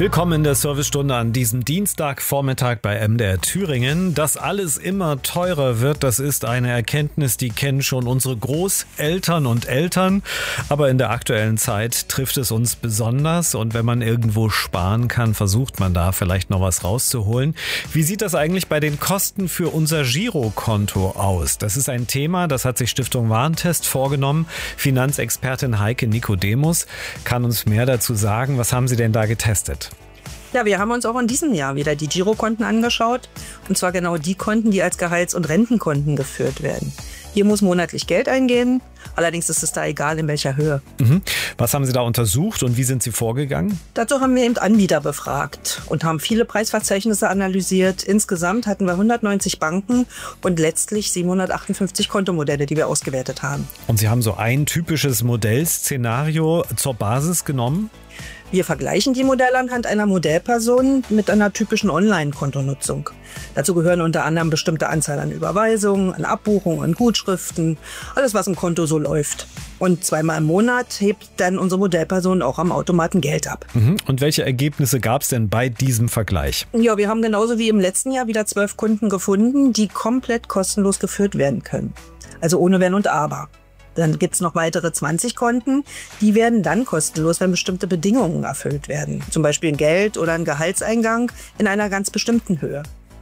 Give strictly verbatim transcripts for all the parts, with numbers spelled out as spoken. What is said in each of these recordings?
Willkommen in der Servicestunde an diesem Dienstagvormittag bei M D R Thüringen. Dass alles immer teurer wird, das ist eine Erkenntnis, die kennen schon unsere Großeltern und Eltern. Aber in der aktuellen Zeit trifft es uns besonders. Und wenn man irgendwo sparen kann, versucht man da vielleicht noch was rauszuholen. Wie sieht das eigentlich bei den Kosten für unser Girokonto aus? Das ist ein Thema, das hat sich Stiftung Warentest vorgenommen. Finanzexpertin Heike Nikodemus kann uns mehr dazu sagen. Was haben Sie denn da getestet? Ja, wir haben uns auch in diesem Jahr wieder die Girokonten angeschaut. Und zwar genau die Konten, die als Gehalts- und Rentenkonten geführt werden. Hier muss monatlich Geld eingehen. Allerdings ist es da egal, in welcher Höhe. Mhm. Was haben Sie da untersucht und wie sind Sie vorgegangen? Dazu haben wir eben Anbieter befragt und haben viele Preisverzeichnisse analysiert. Insgesamt hatten wir hundertneunzig Banken und letztlich siebenhundertachtundfünfzig Kontomodelle, die wir ausgewertet haben. Und Sie haben so ein typisches Modellszenario zur Basis genommen? Wir vergleichen die Modelle anhand einer Modellperson mit einer typischen Online-Kontonutzung. Dazu gehören unter anderem bestimmte Anzahl an Überweisungen, an Abbuchungen, an Gutschriften, alles was im Konto so läuft. Und zweimal im Monat hebt dann unsere Modellperson auch am Automaten Geld ab. Mhm. Und welche Ergebnisse gab es denn bei diesem Vergleich? Ja, wir haben genauso wie im letzten Jahr wieder zwölf Kunden gefunden, die komplett kostenlos geführt werden können. Also ohne Wenn und Aber. Dann gibt's noch weitere zwanzig Konten, die werden dann kostenlos, wenn bestimmte Bedingungen erfüllt werden. Zum Beispiel ein Geld- oder ein Gehaltseingang in einer ganz bestimmten Höhe.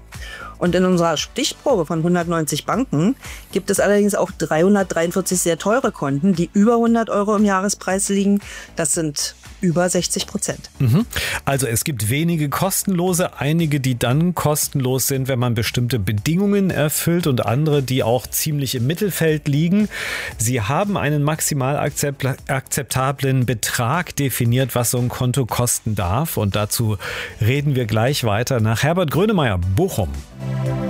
Und in unserer Stichprobe von hundertneunzig Banken gibt es allerdings auch dreihundertdreiundvierzig sehr teure Konten, die über hundert Euro im Jahrespreis liegen. Das sind über sechzig Prozent. Mhm. Also es gibt wenige kostenlose, einige, die dann kostenlos sind, wenn man bestimmte Bedingungen erfüllt und andere, die auch ziemlich im Mittelfeld liegen. Sie haben einen maximal akzeptablen Betrag definiert, was so ein Konto kosten darf. Und dazu reden wir gleich weiter nach Herbert Grönemeyer, Bochum.